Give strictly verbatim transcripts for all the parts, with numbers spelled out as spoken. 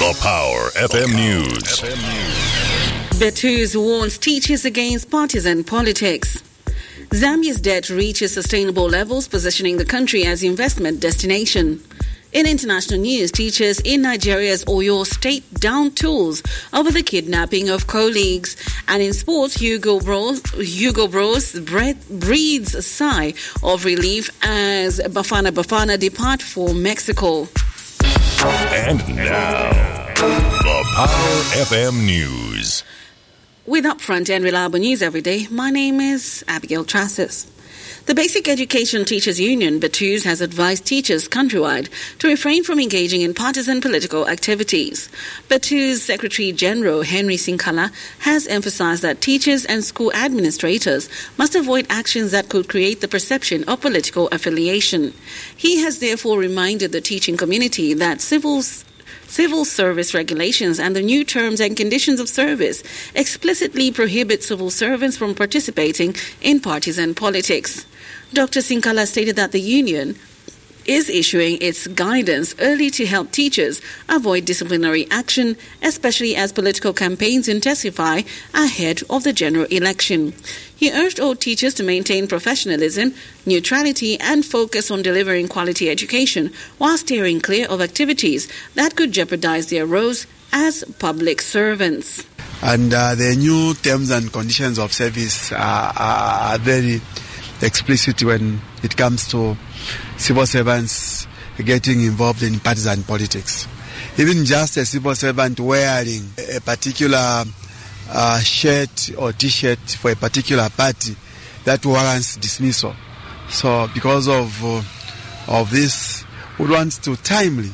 The Power F M News. Betus warns teachers against partisan politics. Zambia's debt reaches sustainable levels, positioning the country as investment destination. In international news, teachers in Nigeria's Oyo state down tools over the kidnapping of colleagues. And in sports, Hugo Bros, Hugo Bros breathes a sigh of relief as Bafana Bafana depart for Mexico. And now, the Power F M News. With upfront and reliable news every day, my name is Abigail Trassis. The Basic Education Teachers Union, Betus, has advised teachers countrywide to refrain from engaging in partisan political activities. Betus Secretary General Henry Sinkala has emphasized that teachers and school administrators must avoid actions that could create the perception of political affiliation. He has therefore reminded the teaching community that civil Civil service regulations and the new terms and conditions of service explicitly prohibit civil servants from participating in partisan politics. Doctor Sinkala stated that the union is issuing its guidance early to help teachers avoid disciplinary action, especially as political campaigns intensify ahead of the general election. He urged all teachers to maintain professionalism, neutrality, and focus on delivering quality education while steering clear of activities that could jeopardize their roles as public servants. And uh, the new terms and conditions of service are, are very explicit when it comes to civil servants getting involved in partisan politics. Even just a civil servant wearing a particular uh, shirt or t-shirt for a particular party, that warrants dismissal. So because of uh, of this, we want to timely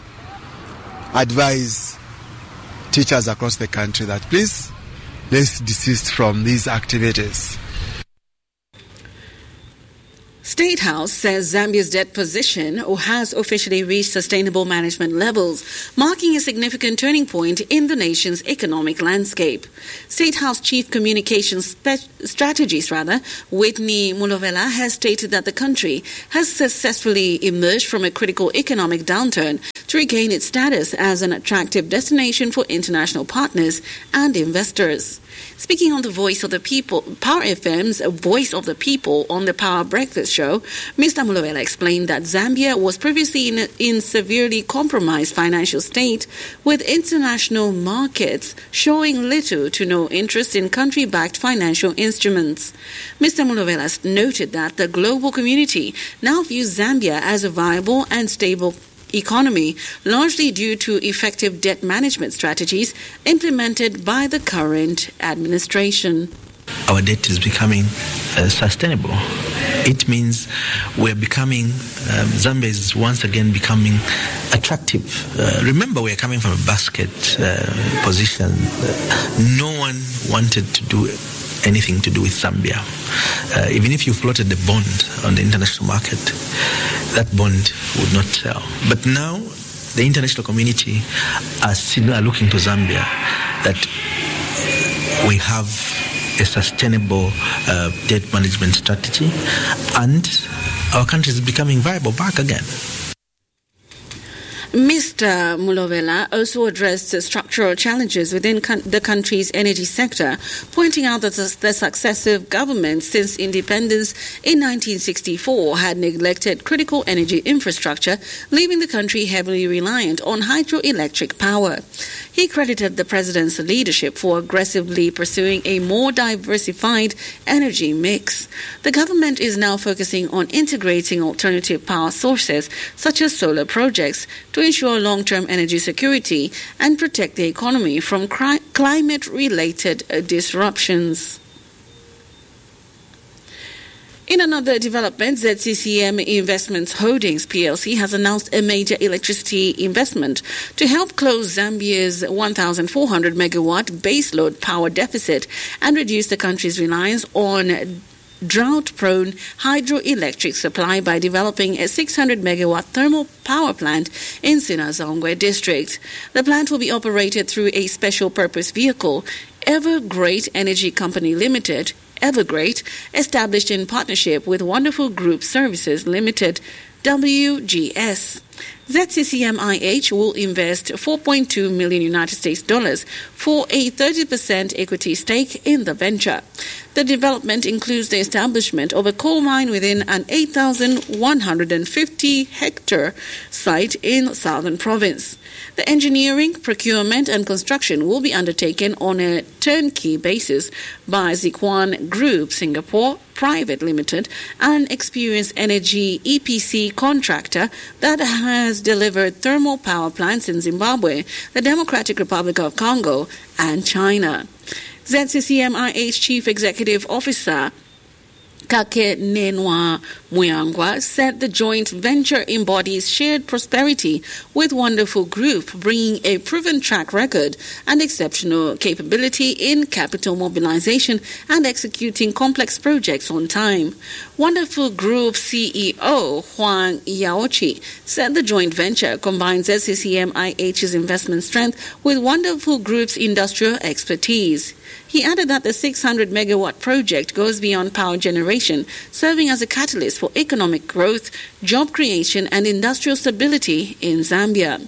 advise teachers across the country that please, let's desist from these activities. State House says Zambia's debt position has officially reached sustainable management levels, marking a significant turning point in the nation's economic landscape. State House Chief Communications Spe- Strategist, rather, Whitney Mulovela, has stated that the country has successfully emerged from a critical economic downturn to regain its status as an attractive destination for international partners and investors. Speaking on the Voice of the People, Power F M's Voice of the People on the Power Breakfast Show, Mister Mulovela explained that Zambia was previously in a in severely compromised financial state, with international markets showing little to no interest in country-backed financial instruments. Mister Mulovela noted that the global community now views Zambia as a viable and stable economy, largely due to effective debt management strategies implemented by the current administration. Our debt is becoming uh, sustainable. It means we're becoming, um, Zambia is once again becoming attractive. Uh, remember, we're coming from a basket uh, position. Uh, no one wanted to do anything to do with Zambia. Uh, even if you floated the bond on the international market, that bond would not sell. But now, the international community are, still, are looking to Zambia that we have a sustainable uh, debt management strategy, and our country is becoming viable back again. Mister Mulovela also addressed the structural challenges within con- the country's energy sector, pointing out that the, the successive governments since independence in nineteen sixty-four had neglected critical energy infrastructure, leaving the country heavily reliant on hydroelectric power. He credited the president's leadership for aggressively pursuing a more diversified energy mix. The government is now focusing on integrating alternative power sources, such as solar projects, to ensure long-term energy security and protect the economy from cri- climate-related uh, disruptions. In another development, Z C C M Investments Holdings P L C has announced a major electricity investment to help close Zambia's one thousand four hundred megawatt baseload power deficit and reduce the country's reliance on drought-prone hydroelectric supply by developing a six hundred megawatt thermal power plant in Sinazongwe district. The plant will be operated through a special purpose vehicle, Evergreat Energy Company Limited, Evergreat, established in partnership with Wonderful Group Services Limited, W G S. Z C C M I H will invest four point two million United States dollars for a thirty percent equity stake in the venture. The development includes the establishment of a coal mine within an eight thousand one hundred fifty hectare site in Southern Province. The engineering, procurement and construction will be undertaken on a turnkey basis by Ziquan Group Singapore Private Limited, an experienced energy E P C contractor that has delivered thermal power plants in Zimbabwe, the Democratic Republic of Congo and China. Z C C M I H Chief Executive Officer Kakenenwa Muyangwa said the joint venture embodies shared prosperity with Wonderful Group, bringing a proven track record and exceptional capability in capital mobilization and executing complex projects on time. Wonderful Group C E O Huang Yaochi said the joint venture combines Z C C M I H's investment strength with Wonderful Group's industrial expertise. He added that the six hundred megawatt project goes beyond power generation, serving as a catalyst for economic growth, job creation and industrial stability in Zambia.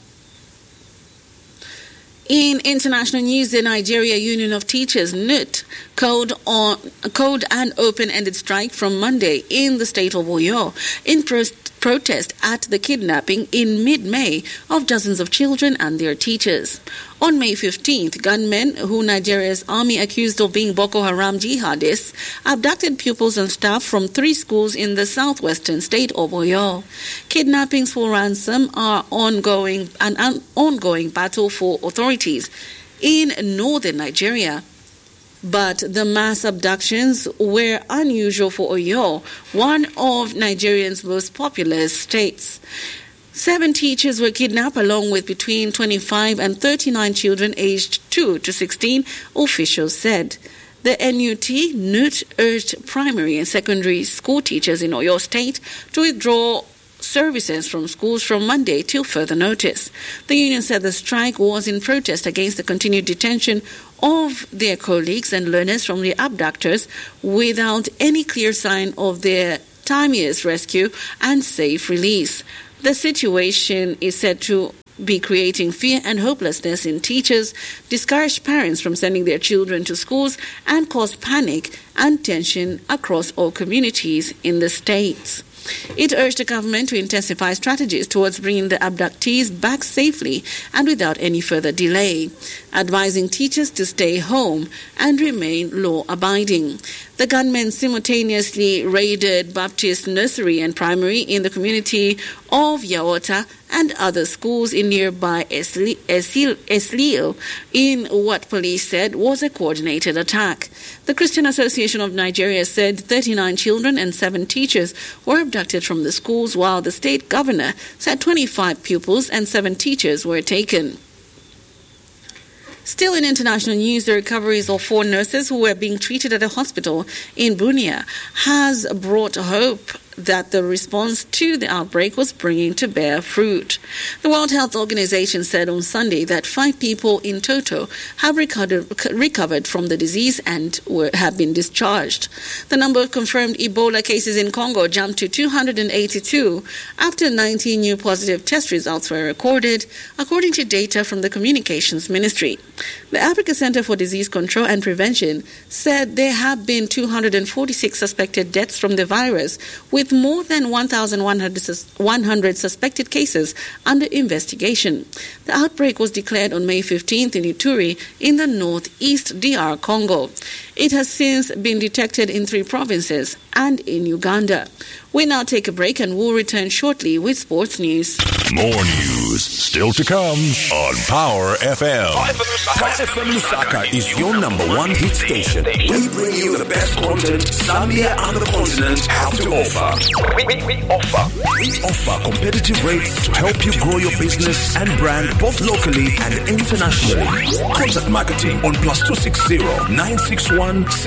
In international news, the Nigeria Union of Teachers, N U T, called on called an open-ended strike from Monday in the state of Oyo in pro- protest at the kidnapping in mid-May of dozens of children and their teachers. On May fifteenth, gunmen who Nigeria's army accused of being Boko Haram jihadists abducted pupils and staff from three schools in the southwestern state of Oyo. Kidnappings for ransom are ongoing an un- ongoing battle for authorities in northern Nigeria. But the mass abductions were unusual for Oyo, one of Nigeria's most populous states. Seven teachers were kidnapped along with between twenty-five and thirty-nine children aged two to sixteen, officials said. The N U T, N U T, urged primary and secondary school teachers in Oyo State to withdraw services from schools from Monday till further notice. The union said the strike was in protest against the continued detention of their colleagues and learners from the abductors without any clear sign of their timeliest rescue and safe release. The situation is said to be creating fear and hopelessness in teachers, discourage parents from sending their children to schools, and cause panic and tension across all communities in the states. It urged the government to intensify strategies towards bringing the abductees back safely and without any further delay, advising teachers to stay home and remain law-abiding. The gunmen simultaneously raided Baptist Nursery and Primary in the community of Yaota and other schools in nearby Eslil in what police said was a coordinated attack. The Christian Association of Nigeria said thirty-nine children and seven teachers were abducted from the schools, while the state governor said twenty-five pupils and seven teachers were taken. Still in international news, the recoveries of four nurses who were being treated at a hospital in Bunia has brought hope that the response to the outbreak was bringing to bear fruit. The World Health Organization said on Sunday that five people in total have recovered, recovered from the disease and were, have been discharged. The number of confirmed Ebola cases in Congo jumped to two hundred eighty-two after nineteen new positive test results were recorded, according to data from the Communications Ministry. The Africa Center for Disease Control and Prevention said there have been two hundred forty-six suspected deaths from the virus, with more than one thousand one hundred suspected cases under investigation. The outbreak was declared on May fifteenth in Ituri in the northeast D R Congo. It has since been detected in three provinces and in Uganda. We now take a break and we'll return shortly with sports news. More news still to come on Power F M. Power F M Lusaka is your number one hit station. We bring you the best content Zambia and the continent have to offer. We, we, we offer. We offer competitive rates to help you grow your business and brand both locally and internationally. Contact marketing on plus two six zero nine six one